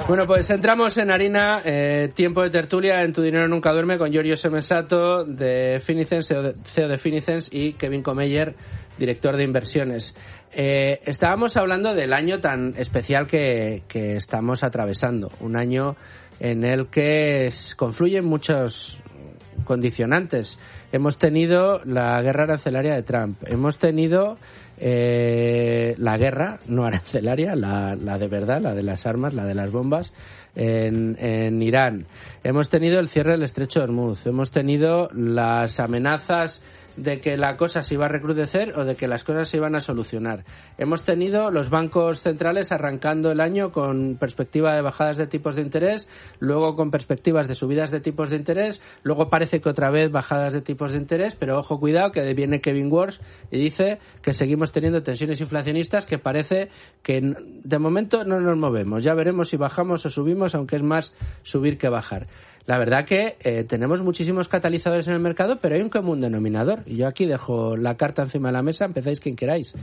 Bueno, pues entramos en harina, tiempo de tertulia en Tu Dinero Nunca Duerme con Giorgio Semensato de Finicens, CEO de Finicens, y Kevin Comeyer, director de inversiones. Estábamos hablando del año tan especial que estamos atravesando, un año en el que confluyen muchos condicionantes. Hemos tenido la guerra arancelaria de Trump, hemos tenido la guerra no arancelaria, la de verdad, la de las armas, la de las bombas en Irán, hemos tenido el cierre del estrecho de Hormuz, hemos tenido las amenazas de que la cosa se iba a recrudecer o de que las cosas se iban a solucionar. Hemos tenido los bancos centrales arrancando el año con perspectiva de bajadas de tipos de interés, luego con perspectivas de subidas de tipos de interés, luego parece que otra vez bajadas de tipos de interés, pero ojo, cuidado, que viene Kevin Warsh y dice que seguimos teniendo tensiones inflacionistas, que parece que de momento no nos movemos. Ya veremos si bajamos o subimos, aunque es más subir que bajar. La verdad que tenemos muchísimos catalizadores en el mercado, pero hay un común denominador. Y yo aquí dejo la carta encima de la mesa, empezáis quien queráis.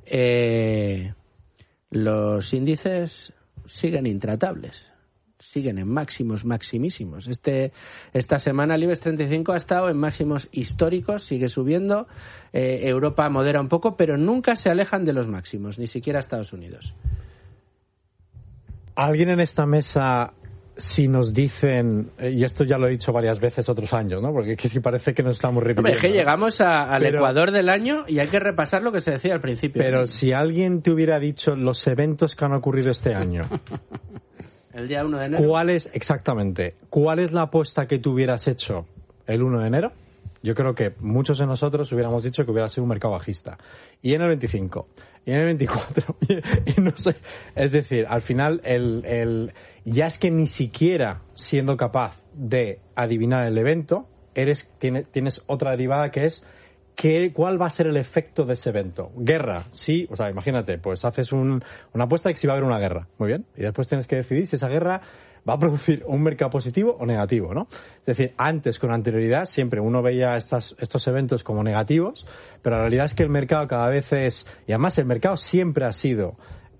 Los índices siguen intratables, siguen en máximos maximísimos. Esta semana el IBEX 35 ha estado en máximos históricos, sigue subiendo. Europa modera un poco, pero nunca se alejan de los máximos, ni siquiera Estados Unidos. ¿Alguien en esta mesa, si nos dicen, y esto ya lo he dicho varias veces otros años, ¿no? Porque sí parece que nos estamos repitiendo. Es que llegamos al Ecuador del año y hay que repasar lo que se decía al principio. Pero si alguien te hubiera dicho los eventos que han ocurrido este año. El día 1 de enero. ¿Cuál es la apuesta que tú hubieras hecho el 1 de enero? Yo creo que muchos de nosotros hubiéramos dicho que hubiera sido un mercado bajista. Y en el 25, y en el 24, y no sé. Es decir, al final, ya es que ni siquiera siendo capaz de adivinar el evento, tienes otra derivada que es ¿cuál va a ser el efecto de ese evento? Guerra, sí, o sea, imagínate, pues haces una apuesta de que si va a haber una guerra, muy bien, y después tienes que decidir si esa guerra va a producir un mercado positivo o negativo, ¿no? Es decir, antes, con anterioridad, siempre uno veía estos eventos como negativos, pero la realidad es que el mercado cada vez y además el mercado siempre ha sido,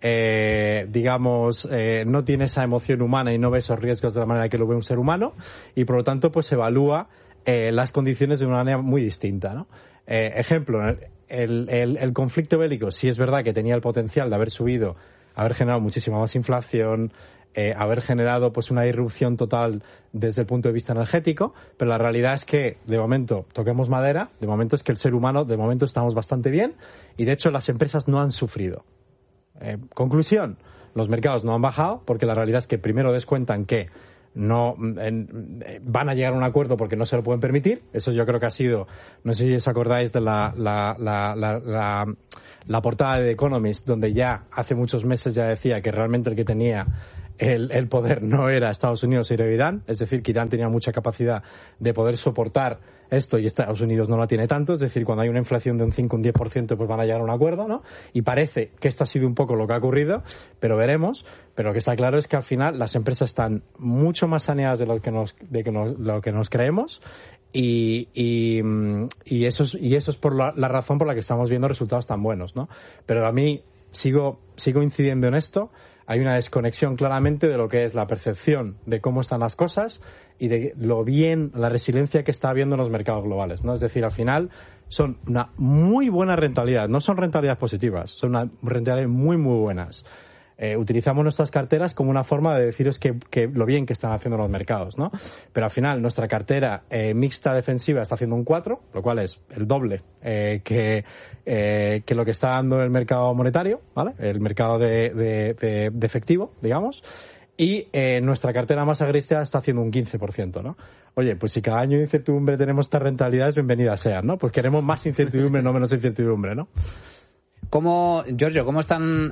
no tiene esa emoción humana y no ve esos riesgos de la manera que lo ve un ser humano, y por lo tanto, pues evalúa las condiciones de una manera muy distinta, ¿no? Ejemplo, el conflicto bélico sí es verdad que tenía el potencial de haber subido, haber generado muchísima más inflación, haber generado pues una irrupción total desde el punto de vista energético, pero la realidad es que, de momento, toquemos madera, de momento es que el ser humano, de momento estamos bastante bien, y de hecho las empresas no han sufrido. Conclusión, los mercados no han bajado, porque la realidad es que primero descuentan que no van a llegar a un acuerdo porque no se lo pueden permitir. Eso yo creo que ha sido, no sé si os acordáis de la portada de The Economist, donde ya hace muchos meses ya decía que realmente el que tenía el poder no era Estados Unidos, era Irán, es decir, que Irán tenía mucha capacidad de poder soportar esto y Estados Unidos no la tiene tanto, es decir, cuando hay una inflación de un 5 o un 10% pues van a llegar a un acuerdo, ¿no? Y parece que esto ha sido un poco lo que ha ocurrido, pero veremos. Pero lo que está claro es que al final las empresas están mucho más saneadas de lo que nos creemos, y eso es por la razón por la que estamos viendo resultados tan buenos, ¿no? Pero a mí sigo incidiendo en esto. Hay una desconexión claramente de lo que es la percepción de cómo están las cosas y de la resiliencia que está habiendo en los mercados globales, ¿no? Es decir, al final son una muy buena rentabilidad, no son rentabilidades positivas, son una rentabilidades muy, muy buenas. Utilizamos nuestras carteras como una forma de deciros que lo bien que están haciendo los mercados, ¿no? Pero al final nuestra cartera mixta defensiva está haciendo un 4, lo cual es el doble que lo que está dando el mercado monetario, ¿vale? El mercado de efectivo, digamos. Y nuestra cartera más agresiva está haciendo un 15%, ¿no? Oye, pues si cada año de incertidumbre tenemos estas rentabilidades, bienvenidas sean, ¿no? Pues queremos más incertidumbre, no menos incertidumbre, ¿no? Giorgio, ¿cómo están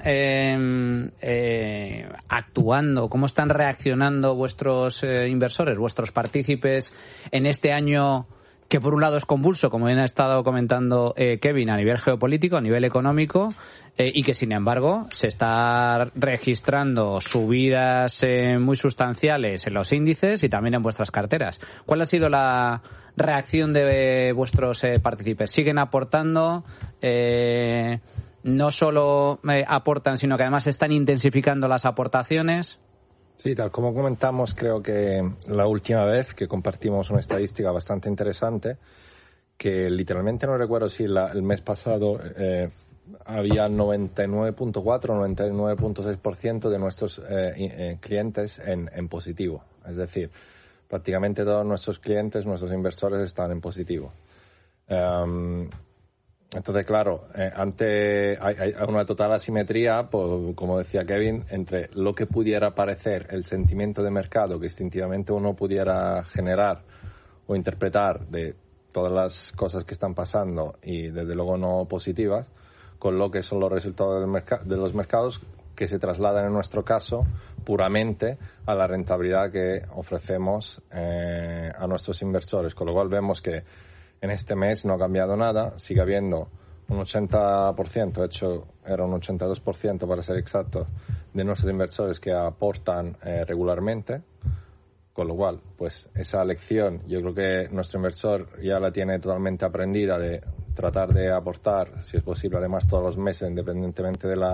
actuando, cómo están reaccionando vuestros inversores, vuestros partícipes en este año que por un lado es convulso, como bien ha estado comentando Kevin, a nivel geopolítico, a nivel económico, y que sin embargo se está registrando subidas muy sustanciales en los índices y también en vuestras carteras? ¿Cuál ha sido la reacción de vuestros partícipes? ¿Siguen aportando? ¿No solo aportan, sino que además están intensificando las aportaciones? Sí, tal como comentamos, creo que la última vez que compartimos una estadística bastante interesante, que literalmente no recuerdo si el mes pasado había 99.4 o 99.6% de nuestros clientes en positivo. Es decir, prácticamente todos nuestros clientes, nuestros inversores están en positivo. Entonces, claro, hay una total asimetría, como decía Kevin, entre lo que pudiera parecer el sentimiento de mercado que instintivamente uno pudiera generar o interpretar de todas las cosas que están pasando y desde luego no positivas, con lo que son los resultados de los mercados que se trasladan en nuestro caso puramente a la rentabilidad que ofrecemos a nuestros inversores, con lo cual vemos que en este mes no ha cambiado nada, sigue habiendo un 80%, de hecho era un 82% para ser exacto, de nuestros inversores que aportan regularmente, con lo cual, pues esa lección yo creo que nuestro inversor ya la tiene totalmente aprendida de tratar de aportar, si es posible, además todos los meses, independientemente de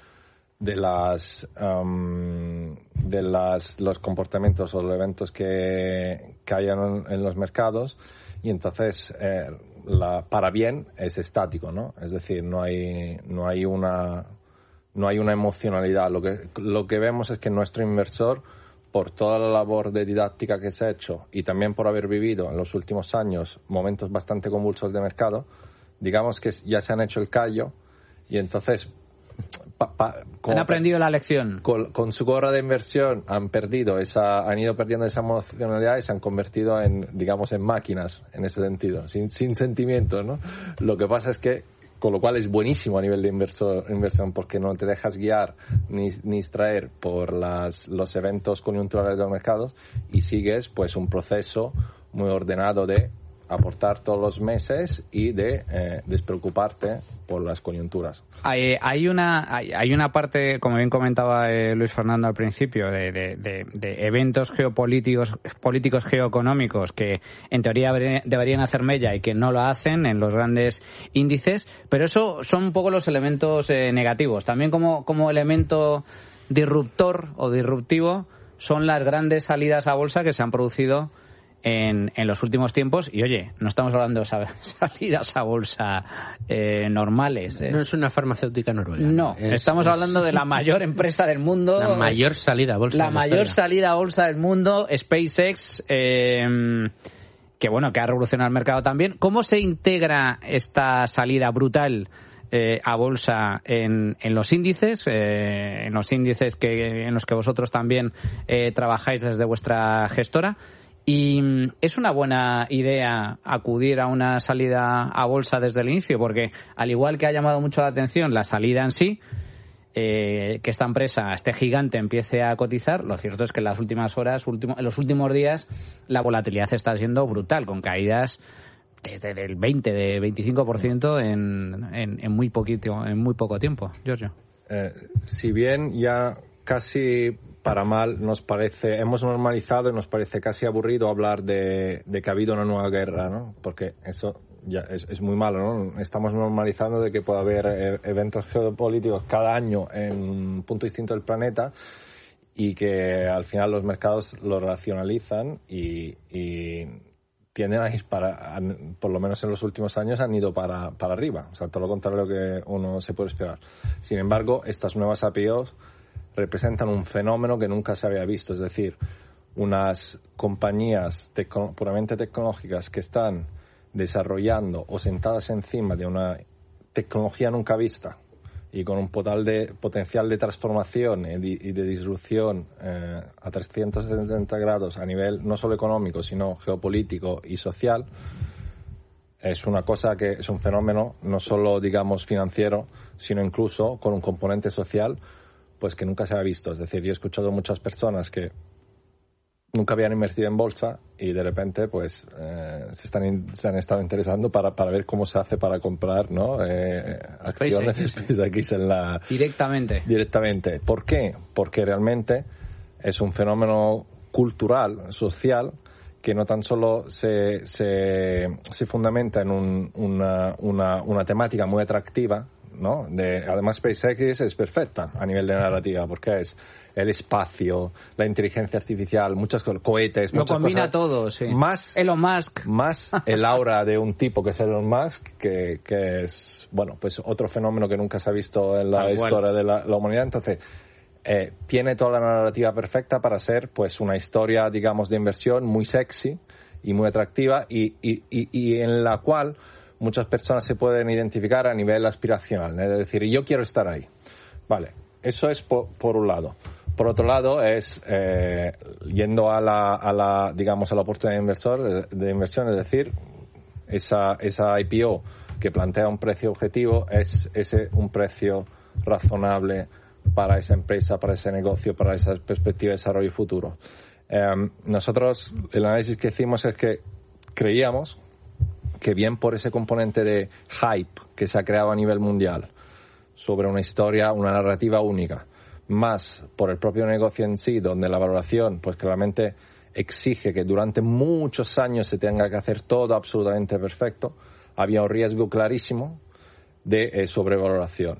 los comportamientos o los eventos que hayan en los mercados. Y entonces, para bien es estático, ¿no? Es decir, no hay una emocionalidad. Lo que vemos es que nuestro inversor, por toda la labor de didáctica que se ha hecho y también por haber vivido en los últimos años momentos bastante convulsos de mercado, digamos que ya se han hecho el callo y entonces han aprendido la lección. Con su gorra de inversión han ido perdiendo esa emocionalidad y se han convertido en máquinas en ese sentido, sin sentimientos, ¿no? Lo que pasa es que, con lo cual es buenísimo a nivel de inversión porque no te dejas guiar ni distraer por los eventos coyunturales de los mercados y sigues pues un proceso muy ordenado de aportar todos los meses y de despreocuparte por las coyunturas. Hay una parte, como bien comentaba Luis Fernando al principio, de eventos políticos geoeconómicos que en teoría deberían hacer mella y que no lo hacen en los grandes índices, pero eso son un poco los elementos negativos. También como elemento disruptor o disruptivo son las grandes salidas a bolsa que se han producido en los últimos tiempos. Y oye, no estamos hablando de salidas a bolsa normales. No es una farmacéutica noruega. No, estamos hablando de la mayor empresa del mundo. La mayor salida a bolsa. La mayor salida a bolsa del mundo, SpaceX, que ha revolucionado el mercado también. ¿Cómo se integra esta salida brutal a bolsa en los índices, en los índices en los que vosotros también trabajáis desde vuestra gestora? ¿Y es una buena idea acudir a una salida a bolsa desde el inicio? Porque al igual que ha llamado mucho la atención la salida en sí, que esta empresa, este gigante, empiece a cotizar, lo cierto es que en las últimas horas, en los últimos días, la volatilidad está siendo brutal, con caídas desde el 20, de 25% en muy poco tiempo. Giorgio. Si bien ya casi para mal hemos normalizado y nos parece casi aburrido hablar de que ha habido una nueva guerra, ¿no? Porque eso ya es muy malo, ¿no? Estamos normalizando de que puede haber eventos geopolíticos cada año en un punto distinto del planeta y que al final los mercados lo racionalizan y tienden a ir por lo menos en los últimos años han ido para arriba, o sea, todo lo contrario de lo que uno se puede esperar. Sin embargo, estas nuevas IPOs representan un fenómeno que nunca se había visto, es decir, unas compañías puramente tecnológicas que están desarrollando o sentadas encima de una tecnología nunca vista y con un potencial de transformación y de disrupción a 370 grados a nivel no solo económico, sino geopolítico y social, es una cosa que es un fenómeno no solo, digamos, financiero, sino incluso con un componente social pues que nunca se ha visto. Es decir, yo he escuchado muchas personas que nunca habían invertido en bolsa y de repente pues se han estado interesando para ver cómo se hace para comprar, ¿no? Acciones de SpaceX directamente. ¿Por qué? Porque realmente es un fenómeno cultural, social, que no tan solo se fundamenta en una temática muy atractiva ¿no? Además, SpaceX es perfecta a nivel de narrativa, porque es el espacio, la inteligencia artificial, muchas cosas, cohetes, lo muchas combina cosas. todo, sí. Más Elon Musk. Más el aura de un tipo que es Elon Musk, que es, bueno, pues otro fenómeno que nunca se ha visto en la historia de la humanidad. Entonces, tiene toda la narrativa perfecta para ser, pues, una historia, digamos, de inversión muy sexy y muy atractiva y en la cual muchas personas se pueden identificar a nivel aspiracional, es decir, yo quiero estar ahí. Vale, eso es por un lado. Por otro lado, es yendo a la digamos, a la oportunidad de inversión, es decir, esa IPO que plantea un precio objetivo, es un precio razonable para esa empresa, para ese negocio, para esa perspectiva de desarrollo futuro. Nosotros, el análisis que hicimos es que creíamos que bien por ese componente de hype que se ha creado a nivel mundial sobre una historia, una narrativa única, más por el propio negocio en sí, donde la valoración pues claramente exige que durante muchos años se tenga que hacer todo absolutamente perfecto, había un riesgo clarísimo de sobrevaloración.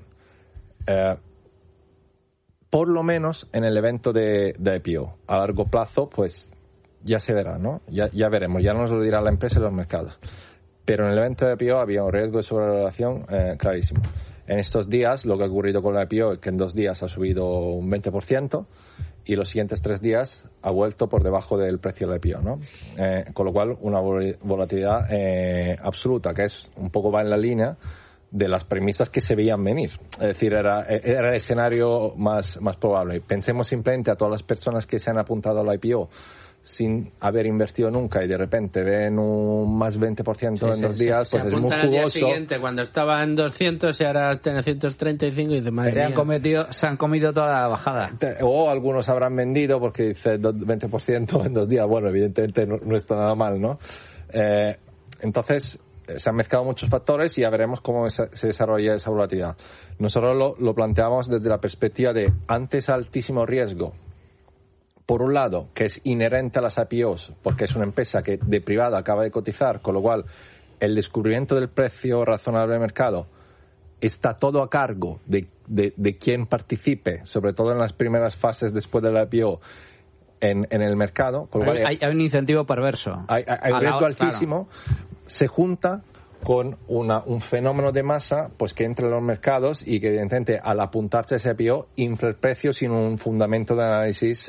Por lo menos en el evento de IPO. A largo plazo, pues ya se verá, ¿no? Ya veremos, ya nos lo dirá la empresa y los mercados. Pero en el evento de IPO había un riesgo de sobrevaloración clarísimo. En estos días, lo que ha ocurrido con la IPO es que en 2 días ha subido un 20% y los siguientes 3 días ha vuelto por debajo del precio de la IPO, ¿no? Con lo cual, una volatilidad absoluta, que es un poco va en la línea de las premisas que se veían venir. Es decir, era el escenario más probable. Pensemos simplemente a todas las personas que se han apuntado a la IPO sin haber invertido nunca y de repente ven un más 20% en 2 días, pues es muy jugoso. Al día siguiente, cuando estaba en 200 y ahora en 135 y dice, madre mía. Se han comido toda la bajada. O algunos habrán vendido porque dice 20% en 2 días. Bueno, evidentemente no está nada mal, ¿no? Entonces, se han mezclado muchos factores y ya veremos cómo se desarrolla esa volatilidad. Nosotros lo planteamos desde la perspectiva de antes altísimo riesgo, por un lado, que es inherente a las IPOs, porque es una empresa que de privada acaba de cotizar, con lo cual el descubrimiento del precio razonable del mercado está todo a cargo de quien participe, sobre todo en las primeras fases después de la IPO, en el mercado. Con lo cual, hay un incentivo perverso. Hay un riesgo altísimo. Claro. Se junta con un fenómeno de masa pues que entra en los mercados y que evidentemente al apuntarse a ese IPO infla el precio sin un fundamento de análisis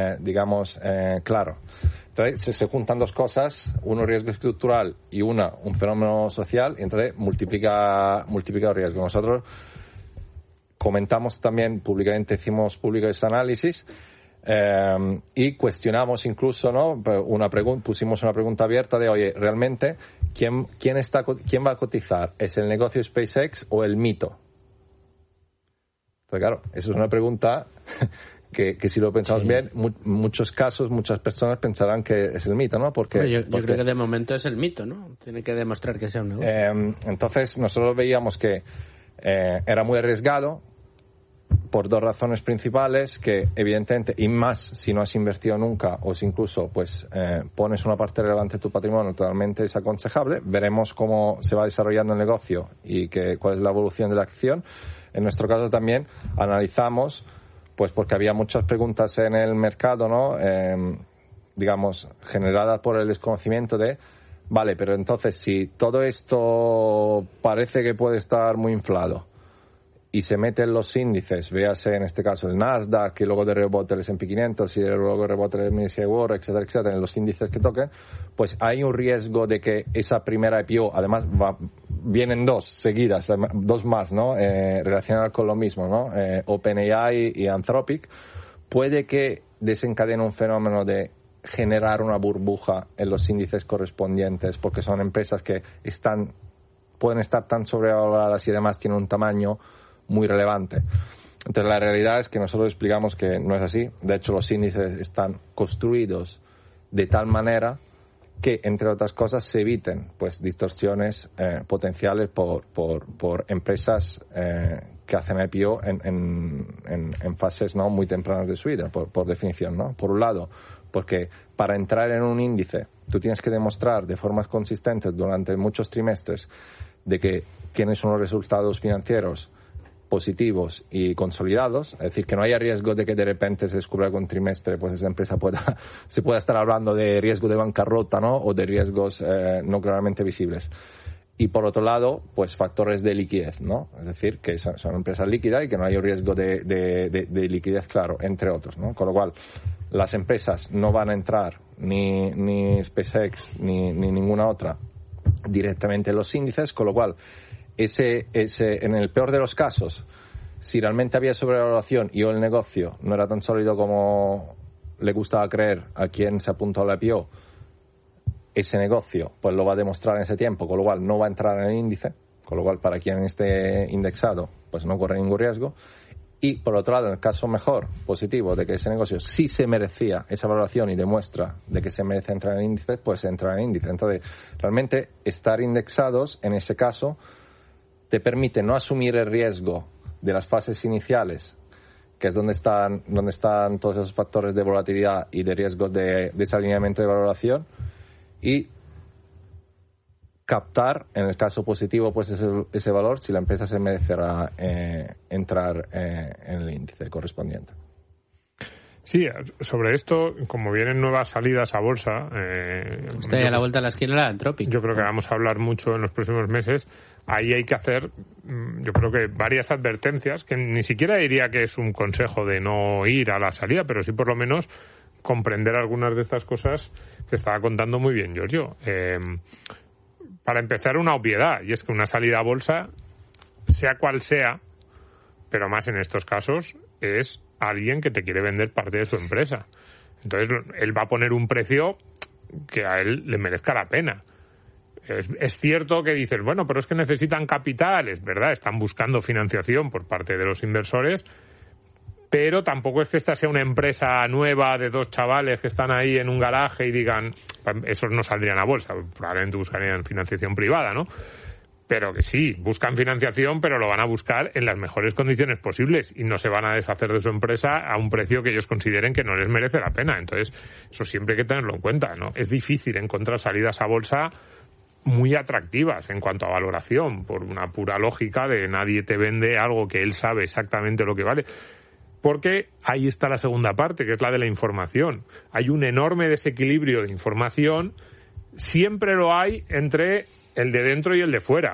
claro. Entonces se juntan 2 cosas, uno riesgo estructural y un fenómeno social, y entonces multiplica el riesgo. Nosotros comentamos también públicamente, hicimos público ese análisis y cuestionamos incluso, ¿no? Pusimos una pregunta abierta de, oye, realmente ¿quién va a cotizar? ¿Es el negocio SpaceX o el mito? Pues claro, eso es una pregunta que si lo pensamos bien, muchos casos, muchas personas pensarán que es el mito, ¿no? Porque yo creo que de momento es el mito, ¿no? Tiene que demostrar que sea un negocio. Entonces nosotros veíamos que era muy arriesgado por 2 razones principales, que evidentemente, y más si no has invertido nunca o si incluso pues pones una parte relevante de tu patrimonio, totalmente desaconsejable. Veremos cómo se va desarrollando el negocio y cuál es la evolución de la acción. En nuestro caso también analizamos, pues porque había muchas preguntas en el mercado, ¿no? Generadas por el desconocimiento de, vale, pero entonces si todo esto parece que puede estar muy inflado y se mete en los índices, véase en este caso el Nasdaq, y luego de rebote el S&P 500 y luego de rebote el MSCI World, etcétera, en los índices que toquen, pues hay un riesgo de que esa primera IPO, además vienen 2 seguidas, 2 más, ¿no? Relacionadas con lo mismo, ¿no? OpenAI y Anthropic, puede que desencadene un fenómeno de generar una burbuja en los índices correspondientes, porque son empresas que pueden estar tan sobrevaloradas y además tienen un tamaño muy relevante. Entonces la realidad es que nosotros explicamos que no es así. De hecho, los índices están construidos de tal manera que, entre otras cosas, se eviten pues distorsiones potenciales por empresas que hacen IPO en fases no muy tempranas de su vida, por definición, ¿no? Por un lado, porque para entrar en un índice tú tienes que demostrar de formas consistentes durante muchos trimestres de que tienes unos resultados financieros positivos y consolidados, es decir, que no haya riesgo de que de repente se descubra que un trimestre pues esa empresa se pueda estar hablando de riesgo de bancarrota, ¿no? O de riesgos no claramente visibles. Y por otro lado, pues factores de liquidez, ¿no? Es decir, que son empresas líquidas y que no hay riesgo de liquidez claro, entre otros, ¿no? Con lo cual, las empresas no van a entrar, ni SpaceX, ni ninguna otra, directamente en los índices, con lo cual, en el peor de los casos, si realmente había sobrevaloración y o el negocio no era tan sólido como le gustaba creer a quien se apuntó al IPO, ese negocio pues lo va a demostrar en ese tiempo, con lo cual no va a entrar en el índice, con lo cual para quien esté indexado pues no corre ningún riesgo. Y por otro lado, en el caso mejor, positivo, de que ese negocio sí se merecía esa valoración y demuestra de que se merece entrar en el índice, pues entra en el índice. Entonces, realmente estar indexados en ese caso te permite no asumir el riesgo de las fases iniciales, que es donde están todos esos factores de volatilidad y de riesgos de desalineamiento de valoración, y captar, en el caso positivo, pues ese valor si la empresa se merecerá entrar en el índice correspondiente. Sí, sobre esto, como vienen nuevas salidas a bolsa... Usted a la vuelta a la esquina la Anthropic. Yo creo que vamos a hablar mucho en los próximos meses. Ahí hay que hacer, yo creo que varias advertencias, que ni siquiera diría que es un consejo de no ir a la salida, pero sí por lo menos comprender algunas de estas cosas que estaba contando muy bien Giorgio. Para empezar, una obviedad, y es que una salida a bolsa, sea cual sea, pero más en estos casos, es alguien que te quiere vender parte de su empresa. Entonces, él va a poner un precio que a él le merezca la pena. Es cierto que dices, bueno, pero es que necesitan capital, es verdad, están buscando financiación por parte de los inversores, pero tampoco es que esta sea una empresa nueva de dos chavales que están ahí en un garaje y digan, esos no saldrían a bolsa, probablemente buscarían financiación privada, ¿no? Pero que sí, buscan financiación, pero lo van a buscar en las mejores condiciones posibles y no se van a deshacer de su empresa a un precio que ellos consideren que no les merece la pena. Entonces, eso siempre hay que tenerlo en cuenta, ¿no? Es difícil encontrar salidas a bolsa muy atractivas en cuanto a valoración, por una pura lógica de nadie te vende algo que él sabe exactamente lo que vale. Porque ahí está la segunda parte, que es la de la información. Hay un enorme desequilibrio de información, siempre lo hay entre el de dentro y el de fuera.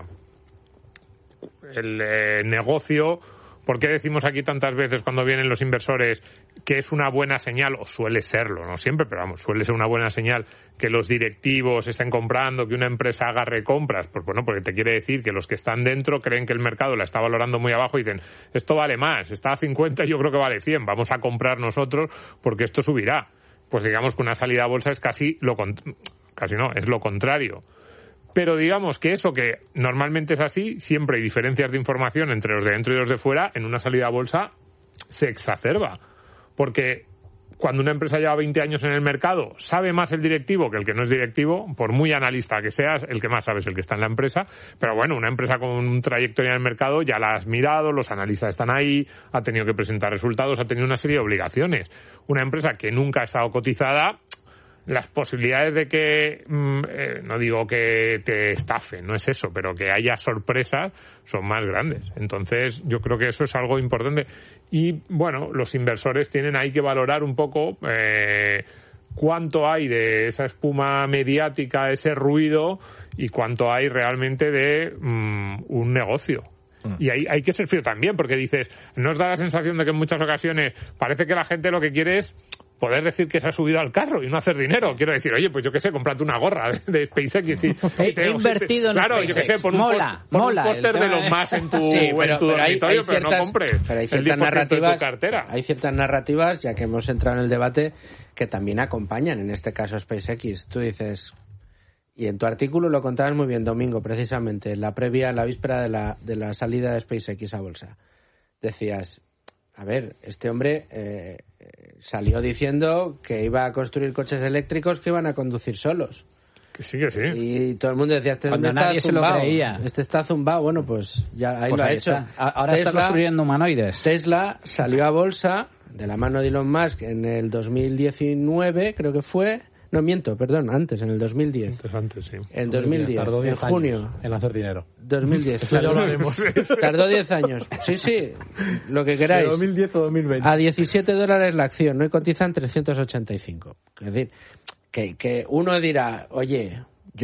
El negocio, ¿por qué decimos aquí tantas veces cuando vienen los inversores que es una buena señal, o suele serlo, no siempre, pero vamos, suele ser una buena señal que los directivos estén comprando, que una empresa haga recompras? Pues bueno, porque te quiere decir que los que están dentro creen que el mercado la está valorando muy abajo y dicen, esto vale más, está a 50 y yo creo que vale 100, vamos a comprar nosotros porque esto subirá. Pues digamos que una salida a bolsa es es lo contrario. Pero digamos que eso que normalmente es así, siempre hay diferencias de información entre los de dentro y los de fuera, en una salida a bolsa se exacerba. Porque cuando una empresa lleva 20 años en el mercado, sabe más el directivo que el que no es directivo, por muy analista que seas, el que más sabe es el que está en la empresa. Pero bueno, una empresa con trayectoria en el mercado ya la has mirado, los analistas están ahí, ha tenido que presentar resultados, ha tenido una serie de obligaciones. Una empresa que nunca ha estado cotizada, las posibilidades de que, no digo que te estafen, no es eso, pero que haya sorpresas son más grandes. Entonces, yo creo que eso es algo importante. Y, bueno, los inversores tienen ahí que valorar un poco cuánto hay de esa espuma mediática, ese ruido, y cuánto hay realmente de un negocio. Y hay que ser frío también, porque dices, ¿no os da la sensación de que en muchas ocasiones parece que la gente lo que quiere es poder decir que se ha subido al carro y no hacer dinero? Quiero decir, oye, pues yo qué sé, comprate una gorra de SpaceX y he invertido en claro, SpaceX. Yo qué sé, pon un póster de los más en tu, dormitorio, pero no compres pero hay el ciertas 10% narrativas, de tu cartera. Hay ciertas narrativas, ya que hemos entrado en el debate, que también acompañan, en este caso, SpaceX. Tú dices, y en tu artículo lo contabas muy bien, Domingo, precisamente, en la víspera de la salida de SpaceX a bolsa. Decías, a ver, este hombre salió diciendo que iba a construir coches eléctricos que iban a conducir solos. Que sí, que sí. Y todo el mundo decía, este Cuando está nadie se lo zumbao. creía. Este está zumbao. Bueno, pues ya ahí Pues lo ha ahí hecho. está. Ahora está construyendo humanoides. Tesla salió a bolsa de la mano de Elon Musk en el 2019, creo que fue. No, miento, perdón, antes, en el 2010. Interesante, sí. En 2010, Tardó en 10 junio. años en hacer dinero. 2010. Eso ya hablaremos. Tardó 10 años. Sí, lo que queráis. ¿De 2010 o 2020? A $17 la acción, ¿no? Y cotizan 385. Es decir, que uno dirá, oye,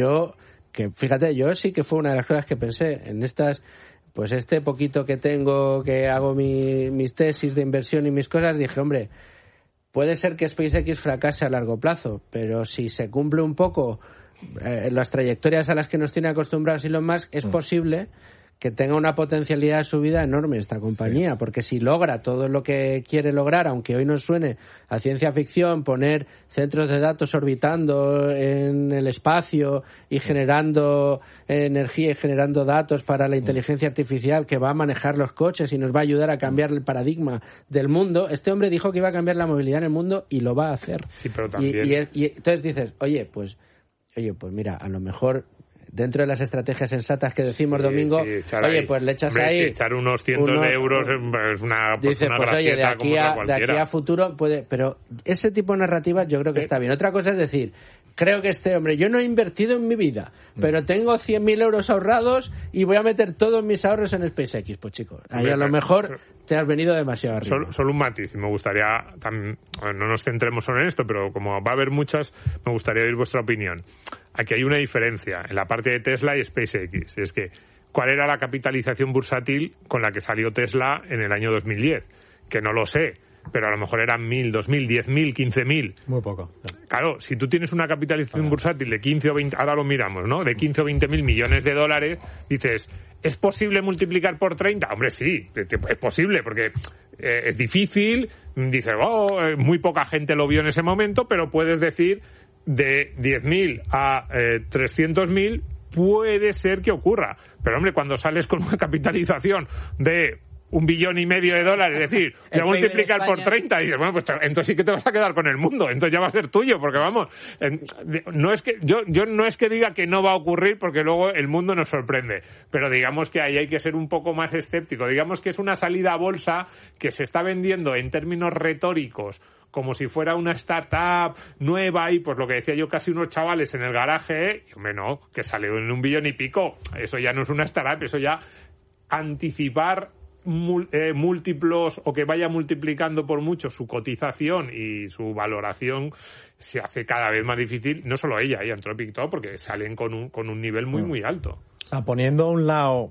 fíjate, yo sí que fue una de las cosas que pensé en estas, pues este poquito que tengo, que hago mis tesis de inversión y mis cosas, dije, hombre, puede ser que SpaceX fracase a largo plazo, pero si se cumple un poco las trayectorias a las que nos tiene acostumbrados Elon Musk, es posible que tenga una potencialidad de subida enorme esta compañía, porque si logra todo lo que quiere lograr, aunque hoy nos suene a ciencia ficción, poner centros de datos orbitando en el espacio y generando energía y generando datos para la inteligencia artificial que va a manejar los coches y nos va a ayudar a cambiar el paradigma del mundo, este hombre dijo que iba a cambiar la movilidad en el mundo y lo va a hacer. Sí, pero también... Y entonces dices, oye, pues mira, a lo mejor dentro de las estrategias sensatas que decimos, Domingo, pues le echas ahí... echar unos cientos de euros es una dice, una pues oye, gracieta como otra cualquiera. de aquí a futuro puede... Pero ese tipo de narrativa yo creo que está bien. Otra cosa es decir, creo que este hombre, yo no he invertido en mi vida, pero tengo 100.000 euros ahorrados y voy a meter todos mis ahorros en SpaceX. Pues chicos, ahí a lo mejor te has venido demasiado arriba. Solo un matiz, y me gustaría, no nos centremos solo en esto, pero como va a haber muchas, me gustaría oír vuestra opinión. Aquí hay una diferencia en la parte de Tesla y SpaceX. Es que, ¿cuál era la capitalización bursátil con la que salió Tesla en el año 2010? Que no lo sé, pero a lo mejor eran 1.000, 2.000, 10.000, 15.000. Muy poco. Claro, si tú tienes una capitalización bursátil de 15 o 20, ahora lo miramos, ¿no? De 15 o 20.000 millones de dólares, dices, ¿es posible multiplicar por 30? Hombre, sí, es posible, porque es difícil, dices, muy poca gente lo vio en ese momento, pero puedes decir, de 10.000 a 300.000 puede ser que ocurra. Pero, hombre, cuando sales con una capitalización de $1,5 billion de dólares, es decir, voy a multiplicar por 30 y dices, bueno, pues entonces sí que te vas a quedar con el mundo, entonces ya va a ser tuyo, porque vamos, no es que yo no es que diga que no va a ocurrir, porque luego el mundo nos sorprende, pero digamos que ahí hay que ser un poco más escéptico, digamos que es una salida a bolsa que se está vendiendo en términos retóricos como si fuera una startup nueva y pues lo que decía yo, casi unos chavales en el garaje, y hombre, no, que salió en $1 billion y pico, eso ya no es una startup, eso ya anticipar múltiplos o que vaya multiplicando por mucho su cotización y su valoración se hace cada vez más difícil, no solo ella y Anthropic todo, porque salen con un nivel muy alto. O sea, poniendo a un lado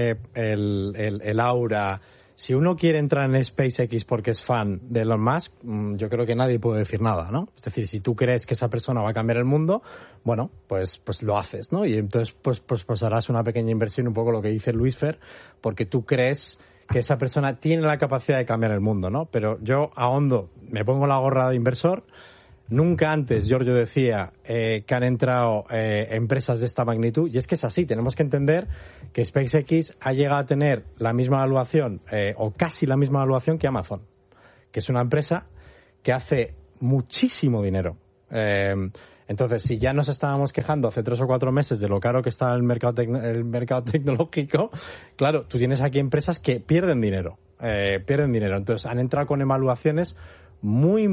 el aura, si uno quiere entrar en SpaceX porque es fan de Elon Musk, yo creo que nadie puede decir nada, ¿no? Es decir, si tú crees que esa persona va a cambiar el mundo, bueno, pues lo haces, ¿no? Y entonces pues harás una pequeña inversión, un poco lo que dice Luis Fer, porque tú crees que esa persona tiene la capacidad de cambiar el mundo, ¿no? Pero yo ahondo, me pongo la gorra de inversor. Nunca antes, Giorgio decía, que han entrado empresas de esta magnitud, y es que es así, tenemos que entender que SpaceX ha llegado a tener la misma evaluación, o casi la misma evaluación que Amazon, que es una empresa que hace muchísimo dinero. Entonces, si ya nos estábamos quejando hace 3 o 4 meses de lo caro que está el mercado tecnológico, claro, tú tienes aquí empresas que pierden dinero. Entonces, han entrado con evaluaciones muy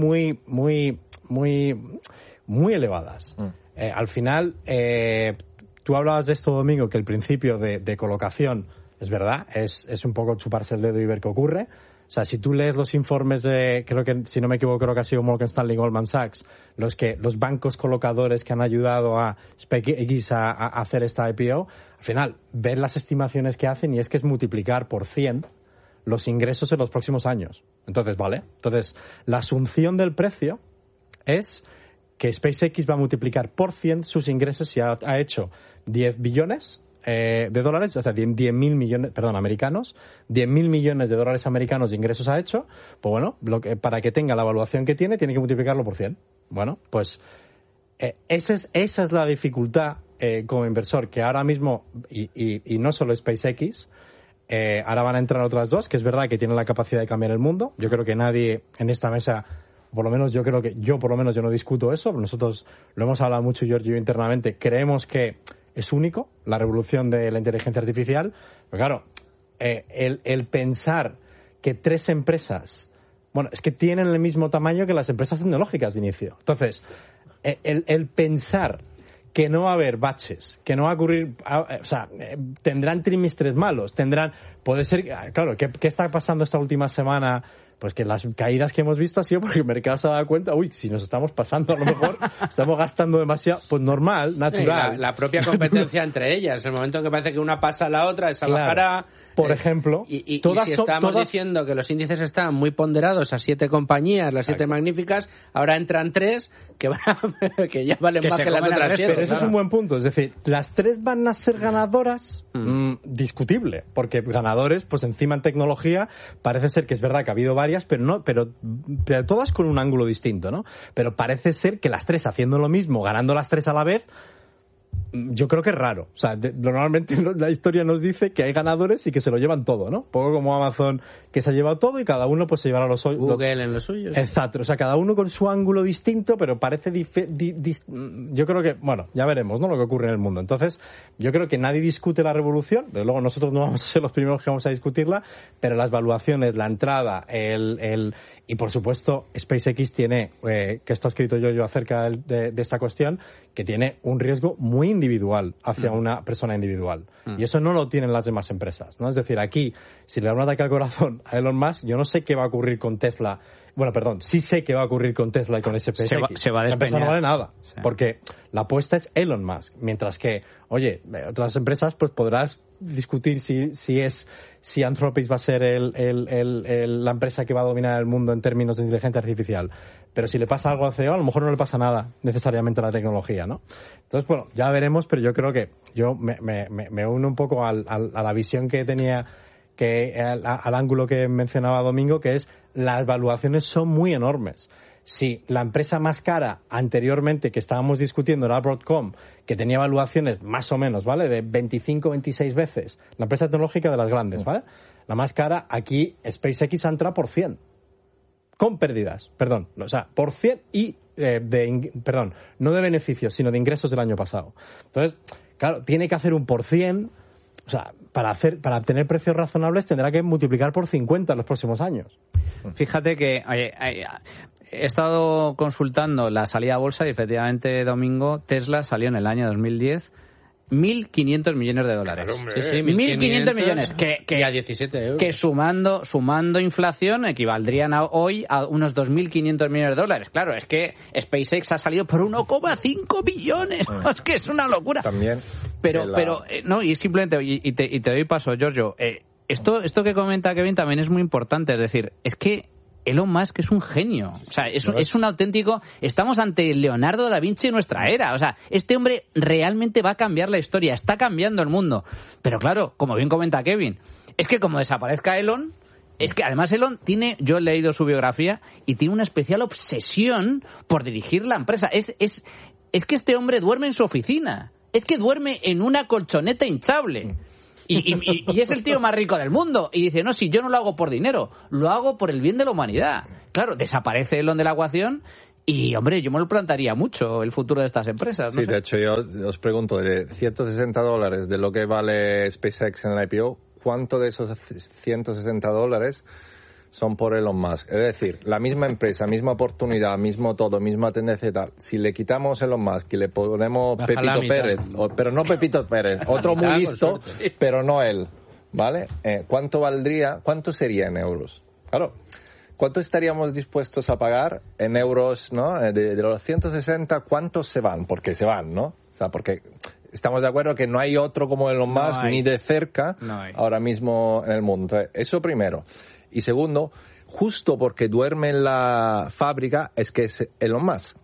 elevadas. Al final, tú hablabas de esto, Domingo, que el principio de colocación es verdad, es un poco chuparse el dedo y ver qué ocurre. O sea, si tú lees los informes de, creo que, si no me equivoco, creo que ha sido Morgan Stanley y Goldman Sachs, los bancos colocadores que han ayudado a SpaceX a hacer esta IPO, al final, ves las estimaciones que hacen y es que es multiplicar por 100 los ingresos en los próximos años. Entonces, ¿vale? Entonces, la asunción del precio es que SpaceX va a multiplicar por 100 sus ingresos si ha hecho 10 billones de dólares, o sea, 10.000 millones, americanos, 10.000 millones de dólares americanos de ingresos ha hecho, pues bueno, para que tenga la evaluación que tiene que multiplicarlo por 100. Bueno, pues esa es la dificultad como inversor, que ahora mismo, y no solo SpaceX, ahora van a entrar otras dos, que es verdad que tienen la capacidad de cambiar el mundo. Yo creo que nadie en esta mesa por lo menos yo creo que yo no discuto eso. Nosotros lo hemos hablado mucho, Giorgio, y yo internamente. Creemos que es único la revolución de la inteligencia artificial. Pero claro, el pensar que 3 empresas, bueno, es que tienen el mismo tamaño que las empresas tecnológicas de inicio. Entonces, el pensar que no va a haber baches, que no va a ocurrir, tendrán trimestres malos, puede ser, claro, ¿qué está pasando esta última semana? Pues que las caídas que hemos visto ha sido porque el mercado se ha dado cuenta, si nos estamos pasando, a lo mejor estamos gastando demasiado, pues normal, natural. La propia competencia entre ellas, el momento en que parece que una pasa a la otra, esa bajará. Por ejemplo, y si estamos diciendo que los índices están muy ponderados a 7 compañías, las 7 magníficas, ahora entran 3 que ya valen más que las otras 7. Pero eso es un buen punto. Es decir, las 3 van a ser ganadoras, discutible, porque ganadores, pues encima en tecnología, parece ser que es verdad que ha habido varias, pero todas con un ángulo distinto, ¿no? Pero parece ser que las 3 haciendo lo mismo, ganando las 3 a la vez, yo creo que es raro. O sea, normalmente la historia nos dice que hay ganadores y que se lo llevan todo, ¿no? Poco como Amazon, que se ha llevado todo y cada uno pues se llevará los suyos. Google en los suyos. Exacto. O sea, cada uno con su ángulo distinto, pero parece yo creo que, bueno, ya veremos, ¿no? Lo que ocurre en el mundo. Entonces, yo creo que nadie discute la revolución. Desde luego nosotros no vamos a ser los primeros que vamos a discutirla, pero las valuaciones, la entrada, y por supuesto, SpaceX tiene, que esto ha escrito yo acerca de esta cuestión, que tiene un riesgo muy individual hacia una persona individual. Y eso no lo tienen las demás empresas, ¿no? Es decir, aquí, si le da un ataque al corazón a Elon Musk, yo no sé qué va a ocurrir con Tesla. Bueno, perdón, sí sé qué va a ocurrir con Tesla y con SpaceX. Se va a despeñar. Esa empresa no vale nada, porque la apuesta es Elon Musk. Mientras que, otras empresas, pues podrás discutir si Anthropic va a ser la empresa que va a dominar el mundo en términos de inteligencia artificial. Pero si le pasa algo a CEO, a lo mejor no le pasa nada necesariamente a la tecnología, ¿no? Entonces, bueno, ya veremos, pero yo creo que yo me uno un poco a la visión que tenía, al ángulo que mencionaba Domingo, que es las valuaciones son muy enormes. Si la empresa más cara anteriormente que estábamos discutiendo era Broadcom, que tenía valuaciones más o menos, ¿vale? De 25, 26 veces. La empresa tecnológica de las grandes, ¿vale? La más cara, aquí SpaceX entra por 100. Con pérdidas, perdón. O sea, por 100 y, no de beneficios, sino de ingresos del año pasado. Entonces, claro, tiene que hacer un por 100. O sea, para obtener precios razonables tendrá que multiplicar por 50 en los próximos años. Fíjate que he estado consultando la salida a bolsa y efectivamente, Domingo, Tesla salió en el año 2010 $1.500 millones. Claro, Sí, 1.500 millones. Y a 17 euros. Que sumando inflación equivaldrían hoy a unos $2.500 millones. Claro, es que SpaceX ha salido por 1,5 billones. Es que es una locura. También. No, y simplemente, y te doy paso, Giorgio. Esto que comenta Kevin también es muy importante. Es decir, es que Elon Musk es un genio. O sea, es un auténtico... Estamos ante Leonardo da Vinci en nuestra era. O sea, este hombre realmente va a cambiar la historia. Está cambiando el mundo. Pero claro, como bien comenta Kevin, es que como desaparezca Elon... Es que además Elon tiene... Yo he leído su biografía y tiene una especial obsesión por dirigir la empresa. Es que este hombre duerme en su oficina. Es que duerme en una colchoneta hinchable. Y es el tío más rico del mundo. Y dice, no, si yo no lo hago por dinero, lo hago por el bien de la humanidad. Claro, desaparece Elon de la ecuación y, hombre, yo me lo plantaría mucho el futuro de estas empresas. ¿no? Sí, de hecho, yo os pregunto, de $160 de lo que vale SpaceX en el IPO, ¿cuánto de esos $160 son por Elon Musk? Es decir, la misma empresa, misma oportunidad, mismo todo, misma tendencia y tal. Si le quitamos Elon Musk y le ponemos baja Pepito Pérez, pero no Pepito Pérez, otro muy listo, pero no él, ¿vale? ¿Cuánto sería en euros? Claro. ¿Cuánto estaríamos dispuestos a pagar en euros, no? De los 160, ¿cuántos se van? Porque se van, ¿no? O sea, porque estamos de acuerdo que no hay otro como Elon Musk ni de cerca ahora mismo en el mundo. Entonces, eso primero. Y segundo, justo porque duerme en la fábrica es que es Elon Musk.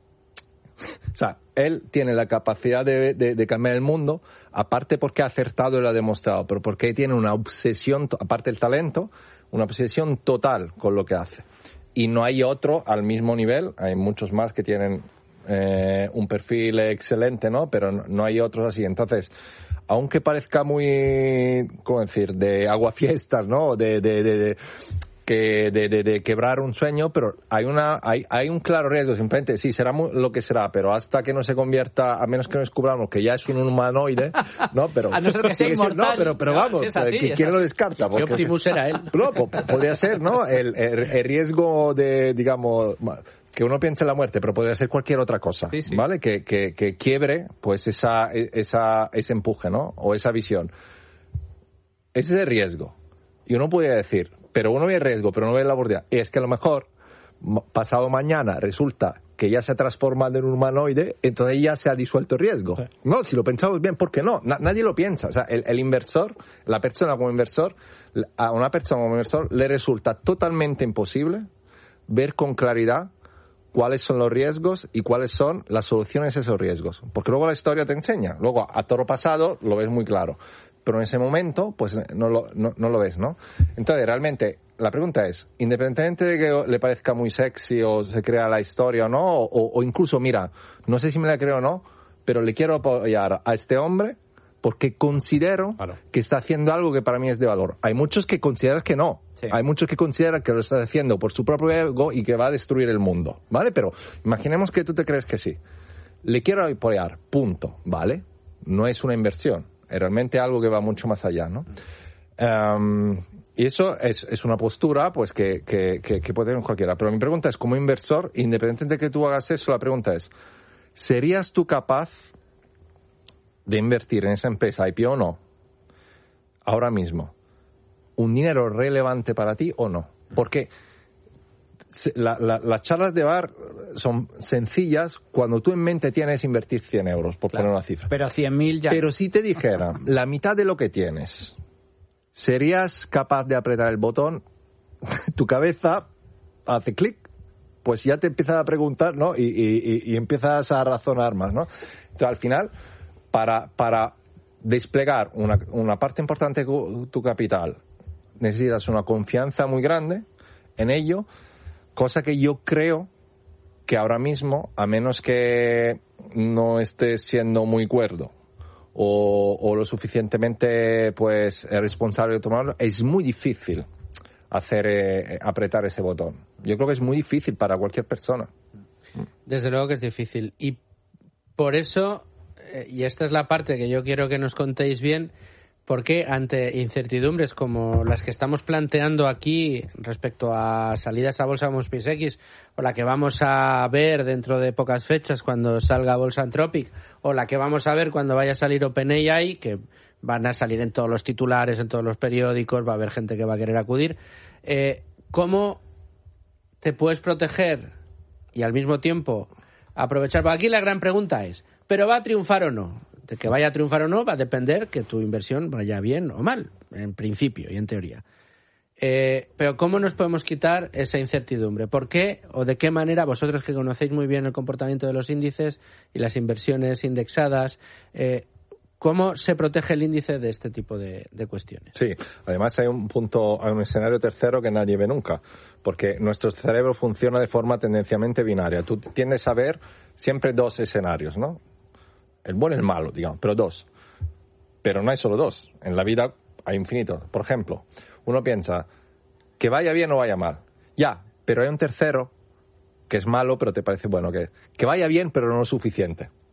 O sea, él tiene la capacidad de cambiar el mundo, aparte porque ha acertado y lo ha demostrado, pero porque tiene una obsesión, aparte del talento, una obsesión total con lo que hace. Y no hay otro al mismo nivel, hay muchos más que tienen un perfil excelente, ¿no? Pero no hay otros así. Entonces, aunque parezca muy, ¿cómo decir?, de aguafiestas, ¿no? que de quebrar un sueño, pero hay un claro riesgo, simplemente sí, será lo que será, pero hasta que no se convierta, a menos que no descubramos que ya es un humanoide, ¿no? Pero a no ser que sea inmortal. Pero vamos, si es así, ¿quién lo descarta? Porque Optimus era él. No, podría ser, ¿no? El riesgo de, digamos, que uno piense en la muerte, pero podría ser cualquier otra cosa, sí. ¿Vale? Que quiebre, pues, ese empuje, ¿no? O esa visión. Ese es el riesgo. Y uno podría decir, pero uno ve el riesgo, pero no ve la oportunidad. Y es que a lo mejor, pasado mañana, resulta que ya se ha transformado en un humanoide, entonces ya se ha disuelto el riesgo. Sí. No, si lo pensamos bien, ¿por qué no? Nadie lo piensa. O sea, el inversor, la persona como inversor, a una persona como inversor le resulta totalmente imposible ver con claridad cuáles son los riesgos y cuáles son las soluciones a esos riesgos. Porque luego la historia te enseña. Luego, a toro pasado, lo ves muy claro. Pero en ese momento, pues no lo ves, ¿no? Entonces, realmente, la pregunta es, independientemente de que le parezca muy sexy o se crea la historia o no, o incluso, mira, no sé si me la creo o no, pero le quiero apoyar a este hombre porque considero que está haciendo algo que para mí es de valor. Hay muchos que consideran que no. Sí. Hay muchos que consideran que lo está haciendo por su propio ego y que va a destruir el mundo, ¿vale? Pero imaginemos que tú te crees que sí. Le quiero apoyar, punto, ¿vale? No es una inversión. Es realmente algo que va mucho más allá, ¿no? Y eso es una postura, pues, que puede tener cualquiera. Pero mi pregunta es, como inversor, independientemente de que tú hagas eso, la pregunta es, ¿serías tú capaz de invertir en esa empresa IPO o no? Ahora mismo. ¿Un dinero relevante para ti o no? Porque las charlas de bar son sencillas cuando tú en mente tienes invertir 100 euros, por poner una cifra. Pero 100.000 ya. Pero si te dijera la mitad de lo que tienes, ¿serías capaz de apretar el botón? Tu cabeza hace clic, pues ya te empiezas a preguntar, ¿no? Y empiezas a razonar más, ¿no? Entonces, al final, para desplegar una parte importante de tu capital, necesitas una confianza muy grande en ello, cosa que yo creo que ahora mismo, a menos que no estés siendo muy cuerdo o lo suficientemente, pues, responsable de tomarlo, es muy difícil apretar ese botón. Yo creo que es muy difícil para cualquier persona. Desde luego que es difícil. Y por eso, y esta es la parte que yo quiero que nos contéis bien, porque ante incertidumbres como las que estamos planteando aquí respecto a salidas a bolsa como SpaceX, o la que vamos a ver dentro de pocas fechas cuando salga Bolsa Anthropic, o la que vamos a ver cuando vaya a salir OpenAI, que van a salir en todos los titulares, en todos los periódicos, va a haber gente que va a querer acudir, ¿cómo te puedes proteger y al mismo tiempo aprovechar? Porque aquí la gran pregunta es, ¿pero va a triunfar o no? De que vaya a triunfar o no va a depender que tu inversión vaya bien o mal, en principio y en teoría. Pero ¿cómo nos podemos quitar esa incertidumbre? ¿Por qué o de qué manera, vosotros que conocéis muy bien el comportamiento de los índices y las inversiones indexadas, cómo se protege el índice de este tipo de cuestiones? Sí, además hay un escenario tercero que nadie ve nunca, porque nuestro cerebro funciona de forma tendencialmente binaria. Tú tiendes a ver siempre dos escenarios, ¿no? El bueno y el malo, digamos, pero dos. Pero no hay solo dos. En la vida hay infinito. Por ejemplo, uno piensa que vaya bien o vaya mal. Ya, pero hay un tercero que es malo, pero te parece bueno. Que vaya bien, pero no lo suficiente.